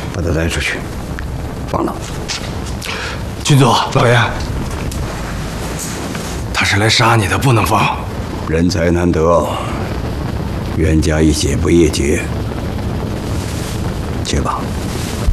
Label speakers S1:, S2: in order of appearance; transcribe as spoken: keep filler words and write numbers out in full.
S1: 把他带出去，放了。
S2: 郡主，老爷，他是来杀你的，不能放。
S1: 人才难得，冤家宜解不宜结。去吧。